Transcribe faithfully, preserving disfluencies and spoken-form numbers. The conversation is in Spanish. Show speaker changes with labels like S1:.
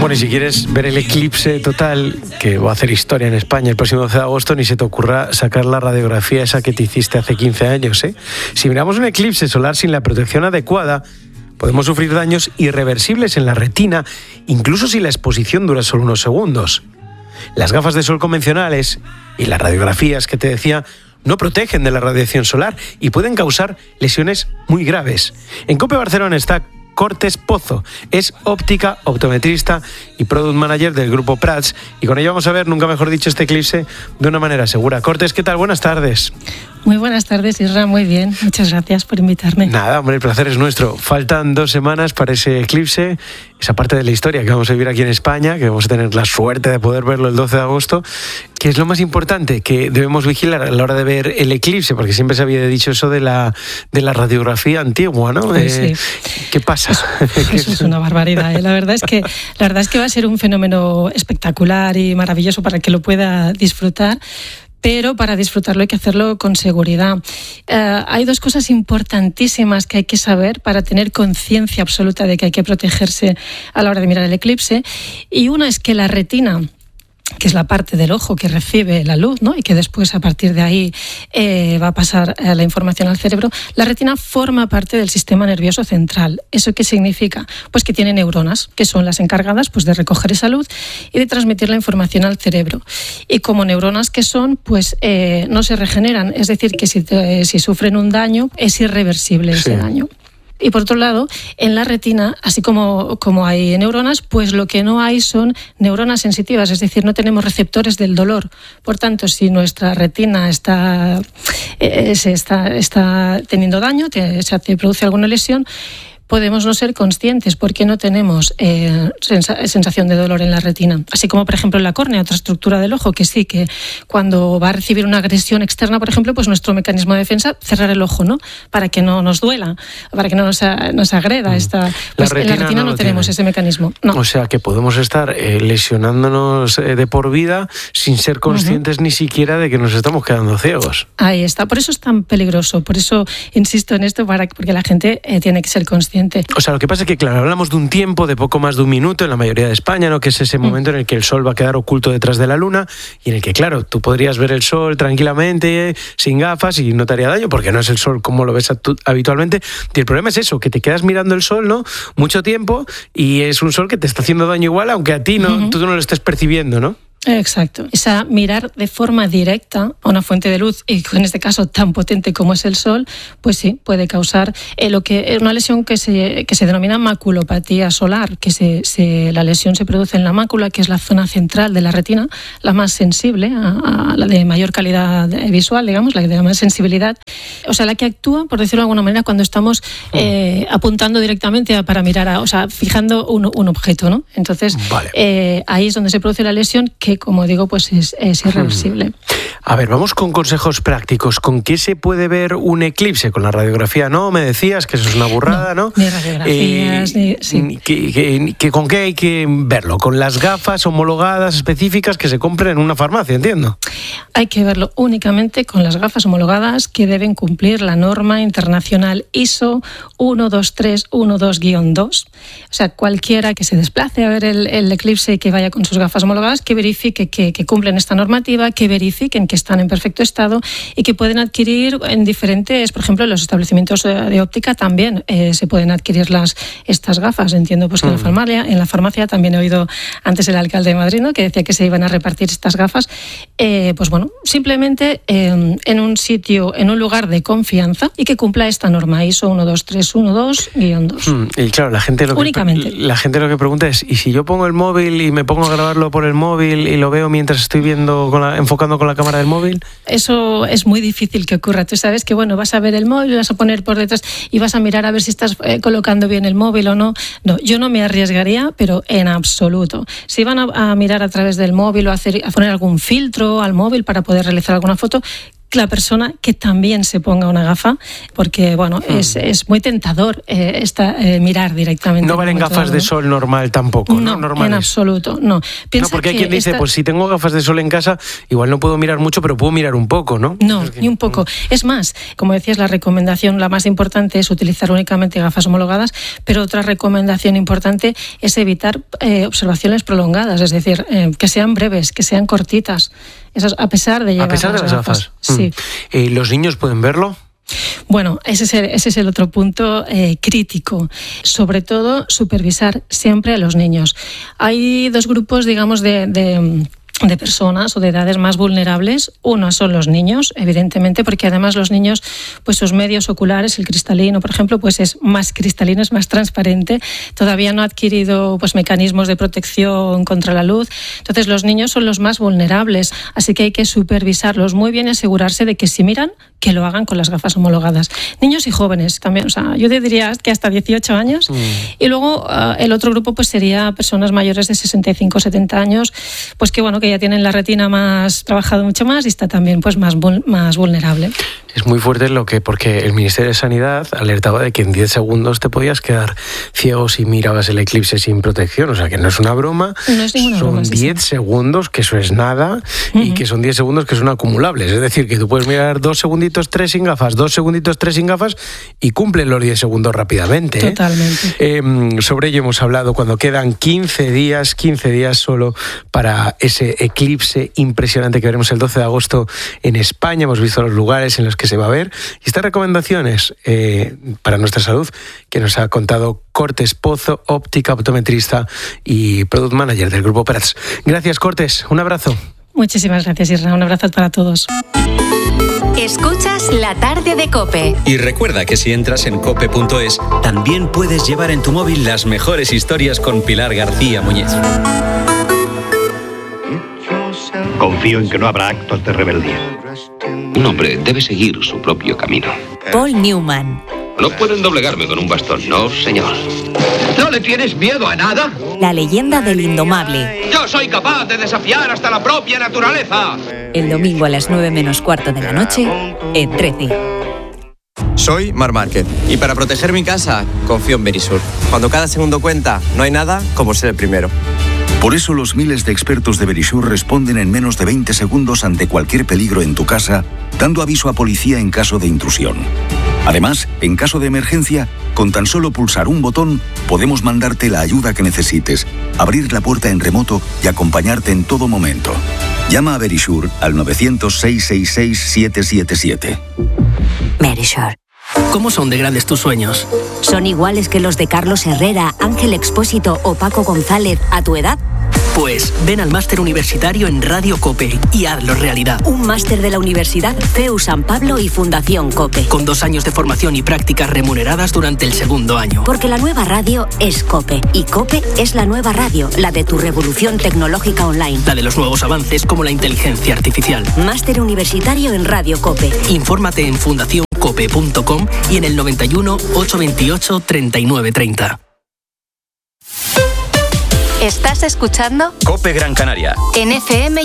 S1: Bueno, y si quieres ver el eclipse total, que va a hacer historia en España el próximo doce de agosto, ni se te ocurra sacar la radiografía esa que te hiciste hace quince años, ¿eh? Si miramos un eclipse solar sin la protección adecuada, podemos sufrir daños irreversibles en la retina, incluso si la exposición dura solo unos segundos. Las gafas de sol convencionales y las radiografías que te decía no protegen de la radiación solar y pueden causar lesiones muy graves. En COPE Barcelona está Cortés Pozo, es óptica, optometrista y product manager del grupo Prats, y con ella vamos a ver, nunca mejor dicho, este eclipse de una manera segura. Cortés, ¿qué tal? Buenas tardes.
S2: Muy buenas tardes, Isra, muy bien. Muchas gracias por invitarme.
S1: Nada, hombre, el placer es nuestro. Faltan dos semanas para ese eclipse, esa parte de la historia que vamos a vivir aquí en España, que vamos a tener la suerte de poder verlo el doce de agosto. ¿Qué es lo más importante que debemos vigilar a la hora de ver el eclipse? Porque siempre se había dicho eso de la, de la radiografía antigua, ¿no?
S2: Pues
S1: eh,
S2: sí.
S1: ¿Qué pasa?
S2: Eso, eso es una barbaridad, ¿eh? La verdad es que, la verdad es que va a ser un fenómeno espectacular y maravilloso para que lo pueda disfrutar. Pero para disfrutarlo hay que hacerlo con seguridad. Eh, hay dos cosas importantísimas que hay que saber para tener conciencia absoluta de que hay que protegerse a la hora de mirar el eclipse. Y una es que la retina, que es la parte del ojo que recibe la luz, ¿no? Y que después a partir de ahí eh, va a pasar eh, la información al cerebro, la retina forma parte del sistema nervioso central. ¿Eso qué significa? Pues que tiene neuronas, que son las encargadas pues, de recoger esa luz y de transmitir la información al cerebro. Y como neuronas que son, pues eh, no se regeneran, es decir, que si, te, si sufren un daño, es irreversible ese sí. daño. Y por otro lado, en la retina, así como, como hay neuronas, pues lo que no hay son neuronas sensitivas, es decir, no tenemos receptores del dolor. Por tanto, si nuestra retina está, eh, se está, está teniendo daño, te, se te produce alguna lesión, podemos no ser conscientes porque no tenemos eh, sensación de dolor en la retina. Así como, por ejemplo, en la córnea, otra estructura del ojo, que sí, que cuando va a recibir una agresión externa, por ejemplo, pues nuestro mecanismo de defensa, cerrar el ojo, ¿no? Para que no nos duela, para que no nos, nos agreda. Esta, pues
S1: la
S2: en la retina no, no tenemos tiene. ese mecanismo. No.
S1: O sea, que podemos estar eh, lesionándonos eh, de por vida sin ser conscientes uh-huh. ni siquiera de que nos estamos quedando ciegos.
S2: Ahí está. Por eso es tan peligroso. Por eso insisto en esto, para, porque la gente eh, tiene que ser consciente.
S1: O sea, lo que pasa es que, claro, hablamos de un tiempo de poco más de un minuto en la mayoría de España, ¿no? Que es ese momento en el que el sol va a quedar oculto detrás de la luna y en el que, claro, tú podrías ver el sol tranquilamente, sin gafas y no te haría daño, porque no es el sol como lo ves habitualmente. Y el problema es eso, que te quedas mirando el sol, ¿no? Mucho tiempo y es un sol que te está haciendo daño igual, aunque a ti no, uh-huh. tú no lo estés percibiendo, ¿no?
S2: Exacto. Es a mirar de forma directa a una fuente de luz, y en este caso tan potente como es el sol, pues sí, puede causar eh, lo que es una lesión que se, que se denomina maculopatía solar, que se, se, la lesión se produce en la mácula, que es la zona central de la retina, la más sensible, a, a la de mayor calidad visual, digamos, la de más sensibilidad. O sea, la que actúa, por decirlo de alguna manera, cuando estamos eh, apuntando directamente a, para mirar, a, o sea, fijando un, un objeto, ¿no? Entonces, vale. eh, ahí es donde se produce la lesión, que como digo, pues es, es irreversible.
S1: A ver, vamos con consejos prácticos. ¿Con qué se puede ver un eclipse? ¿Con la radiografía? No, me decías que eso es una burrada, ¿no?
S2: ¿no? Ni radiografías, eh, ni... Sí.
S1: ¿que, que, que, ¿Con qué hay que verlo? ¿Con las gafas homologadas específicas que se compren en una farmacia, entiendo?
S2: Hay que verlo únicamente con las gafas homologadas que deben cumplir la norma internacional I S O uno dos tres uno dos guion dos. O sea, cualquiera que se desplace a ver el, el eclipse y que vaya con sus gafas homologadas, que verifique Que, que, que cumplen esta normativa, que verifiquen que están en perfecto estado y que pueden adquirir en diferentes, por ejemplo, en los establecimientos de óptica también eh, se pueden adquirir las estas gafas. Entiendo pues que mm. en la farmacia, en la farmacia también he oído antes el alcalde de Madrid, ¿no? Que decía que se iban a repartir estas gafas. Eh, pues bueno, simplemente eh, en un sitio, en un lugar de confianza y que cumpla esta norma I S O uno dos tres uno dos guion dos.
S1: Mm. Y claro, la gente lo que
S2: únicamente.
S1: La gente lo que pregunta es, ¿y si yo pongo el móvil y me pongo a grabarlo por el móvil y lo veo mientras estoy viendo, con la, enfocando con la cámara del móvil?
S2: Eso es muy difícil que ocurra. Tú sabes que, bueno, vas a ver el móvil, vas a poner por detrás y vas a mirar a ver si estás eh, colocando bien el móvil o no. No, yo no me arriesgaría, pero en absoluto. Si van a, a mirar a través del móvil o a, hacer, a poner algún filtro al móvil para poder realizar alguna foto, la persona que también se ponga una gafa, porque bueno, hmm. es, es muy tentador eh, esta, eh, mirar directamente.
S1: No valen gafas de sol normal tampoco, ¿no?
S2: No, en absoluto, no.
S1: Piensa no, porque hay quien dice, esta... pues si tengo gafas de sol en casa, igual no puedo mirar mucho, pero puedo mirar un poco, ¿no?
S2: No, es que... ni un poco. Es más, como decías, la recomendación, la más importante es utilizar únicamente gafas homologadas, pero otra recomendación importante es evitar eh, observaciones prolongadas, es decir, eh, que sean breves, que sean cortitas. Eso es a pesar de llevar
S1: a pesar
S2: las
S1: de las gafas.
S2: gafas. Sí.
S1: ¿Y los niños pueden verlo?
S2: Bueno, ese es el, ese es el otro punto eh, crítico. Sobre todo, supervisar siempre a los niños. Hay dos grupos, digamos, de... de de personas o de edades más vulnerables. Uno son los niños, evidentemente, porque además los niños, pues sus medios oculares, el cristalino, por ejemplo, pues es más cristalino, es más transparente, todavía no ha adquirido pues mecanismos de protección contra la luz. Entonces los niños son los más vulnerables, así que hay que supervisarlos muy bien y asegurarse de que si miran, que lo hagan con las gafas homologadas. Niños y jóvenes también, o sea, yo te diría que hasta dieciocho años. Mm. Y luego uh, el otro grupo pues sería personas mayores de sesenta y cinco, setenta años, pues que bueno, que ya tienen la retina más trabajado mucho más y está también pues más, más vulnerable.
S1: Es muy fuerte lo que, porque el Ministerio de Sanidad alertaba de que en diez segundos te podías quedar ciego si mirabas el eclipse sin protección, o sea que no es una broma,
S2: no es ninguna
S1: son
S2: broma, sí,
S1: diez
S2: sí.
S1: segundos, que eso es nada, uh-huh. y que son diez segundos que son acumulables, es decir, que tú puedes mirar dos segunditos, tres sin gafas, dos segunditos, tres sin gafas y cumplen los diez segundos rápidamente. ¿eh?
S2: Totalmente.
S1: Eh, sobre ello hemos hablado cuando quedan quince días, quince días solo para ese eclipse impresionante que veremos el doce de agosto en España. Hemos visto los lugares en los que se va a ver y estas recomendaciones eh, para nuestra salud que nos ha contado Cortés Pozo, óptica, optometrista y product manager del Grupo Prats. Gracias, Cortés. Un abrazo.
S2: Muchísimas gracias, Isra. Un abrazo para todos.
S3: Escuchas La Tarde de COPE.
S4: Y recuerda que si entras en cope punto es, también puedes llevar en tu móvil las mejores historias con Pilar García Muñiz.
S5: Confío en que no habrá actos de rebeldía.
S6: Un hombre debe seguir su propio camino.
S3: Paul Newman.
S6: No pueden doblegarme con un bastón, no, señor.
S5: ¿No le tienes miedo a nada?
S3: La leyenda del indomable.
S5: Yo soy capaz de desafiar hasta la propia naturaleza.
S3: El domingo a las nueve menos cuarto de la noche, en trece.
S7: Soy Marc Márquez y para proteger mi casa confío en Verisur. Cuando cada segundo cuenta, no hay nada como ser el primero.
S8: Por eso los miles de expertos de Verisur responden en menos de veinte segundos ante cualquier peligro en tu casa, dando aviso a policía en caso de intrusión. Además, en caso de emergencia, con tan solo pulsar un botón, podemos mandarte la ayuda que necesites, abrir la puerta en remoto y acompañarte en todo momento. Llama a Verisur al nueve cero cero, seis seis seis, siete siete siete.
S3: Verisur.
S9: ¿Cómo son de grandes tus sueños?
S3: ¿Son iguales que los de Carlos Herrera, Ángel Expósito o Paco González a tu edad?
S9: Pues ven al máster universitario en Radio COPE y hazlo realidad.
S3: Un máster de la Universidad C E U San Pablo y Fundación COPE.
S9: Con dos años de formación y prácticas remuneradas durante el segundo año.
S3: Porque la nueva radio es COPE. Y COPE es la nueva radio, la de tu revolución tecnológica online.
S9: La de los nuevos avances como la inteligencia artificial.
S3: Máster universitario en Radio COPE.
S9: Infórmate en fundación cope punto com y en el noventa y uno, ochocientos veintiocho, treinta y nueve treinta.
S3: ¿Estás escuchando?
S4: COPE Gran Canaria.
S3: En F M